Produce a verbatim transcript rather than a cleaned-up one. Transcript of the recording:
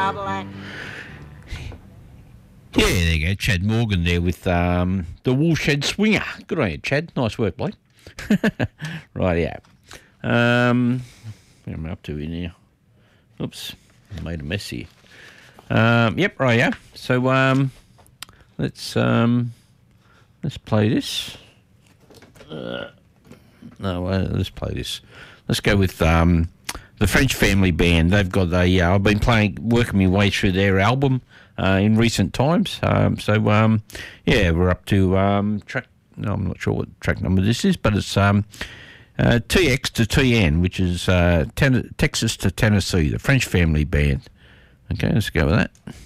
Cadillac. Yeah, there you go. Chad Morgan there with um, the Woolshed Swinger. Good on you, Chad. Nice work, Blake. Right, yeah. Um, what am I up to in here? Oops, I made a mess here. Um, yep, right, yeah. So um, let's um, let's play this. Uh, no, uh, let's play this. Let's go with um, the French Family Band. They've got a. Uh, I've been playing, working my way through their album uh, in recent times. Um, so um, yeah, we're up to um, track. No, I'm not sure what track number this is, but it's um, uh, T X to T N, which is uh, ten- Texas to Tennessee. The French Family Band. Okay, let's go with that.